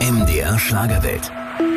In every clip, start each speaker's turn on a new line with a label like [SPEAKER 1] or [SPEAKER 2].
[SPEAKER 1] MDR Schlagerwelt.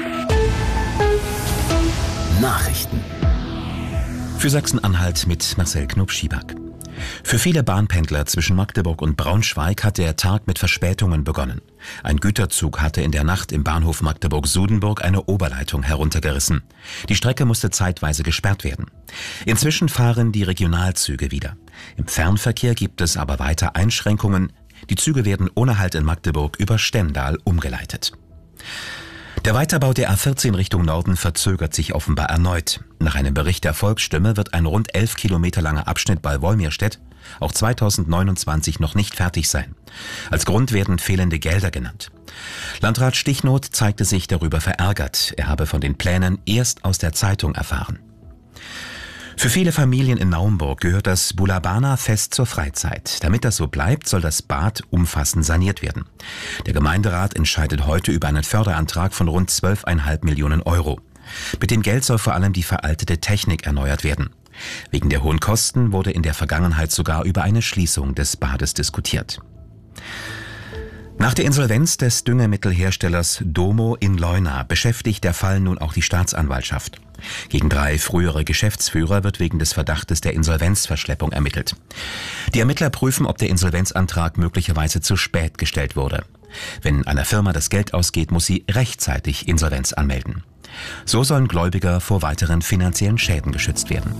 [SPEAKER 1] Nachrichten.
[SPEAKER 2] Für Sachsen-Anhalt mit Marcel Knob-Schieback. Für viele Bahnpendler zwischen Magdeburg und Braunschweig hat der Tag mit Verspätungen begonnen. Ein Güterzug hatte in der Nacht im Bahnhof Magdeburg-Sudenburg eine Oberleitung heruntergerissen. Die Strecke musste zeitweise gesperrt werden. Inzwischen fahren die Regionalzüge wieder. Im Fernverkehr gibt es aber weiter Einschränkungen. Die Züge werden ohne Halt in Magdeburg über Stendal umgeleitet. Der Weiterbau der A14 Richtung Norden verzögert sich offenbar erneut. Nach einem Bericht der Volksstimme wird ein rund 11 Kilometer langer Abschnitt bei Wolmirstedt auch 2029 noch nicht fertig sein. Als Grund werden fehlende Gelder genannt. Landrat Stichnot zeigte sich darüber verärgert. Er habe von den Plänen erst aus der Zeitung erfahren. Für viele Familien in Naumburg gehört das Bulabana-Fest zur Freizeit. Damit das so bleibt, soll das Bad umfassend saniert werden. Der Gemeinderat entscheidet heute über einen Förderantrag von rund 12,5 Millionen Euro. Mit dem Geld soll vor allem die veraltete Technik erneuert werden. Wegen der hohen Kosten wurde in der Vergangenheit sogar über eine Schließung des Bades diskutiert. Nach der Insolvenz des Düngemittelherstellers Domo in Leuna beschäftigt der Fall nun auch die Staatsanwaltschaft. Gegen 3 frühere Geschäftsführer wird wegen des Verdachtes der Insolvenzverschleppung ermittelt. Die Ermittler prüfen, ob der Insolvenzantrag möglicherweise zu spät gestellt wurde. Wenn einer Firma das Geld ausgeht, muss sie rechtzeitig Insolvenz anmelden. So sollen Gläubiger vor weiteren finanziellen Schäden geschützt werden.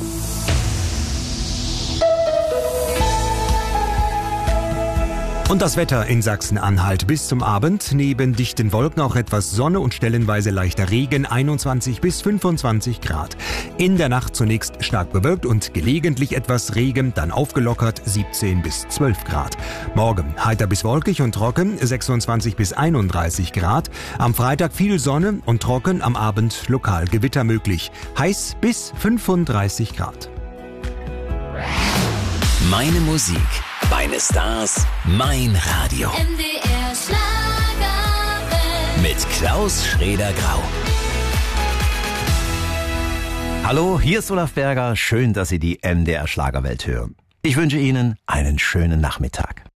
[SPEAKER 3] Und das Wetter in Sachsen-Anhalt bis zum Abend. Neben dichten Wolken auch etwas Sonne und stellenweise leichter Regen, 21 bis 25 Grad. In der Nacht zunächst stark bewölkt und gelegentlich etwas Regen, dann aufgelockert 17 bis 12 Grad. Morgen heiter bis wolkig und trocken, 26 bis 31 Grad. Am Freitag viel Sonne und trocken, am Abend lokal Gewitter möglich. Heiß bis 35 Grad.
[SPEAKER 1] Meine Musik, meine Stars, mein Radio.
[SPEAKER 4] MDR Schlagerwelt.
[SPEAKER 1] Mit Klaus Schraeder-Grau.
[SPEAKER 5] Hallo, hier ist Olaf Berger. Schön, dass Sie die MDR Schlagerwelt hören. Ich wünsche Ihnen einen schönen Nachmittag.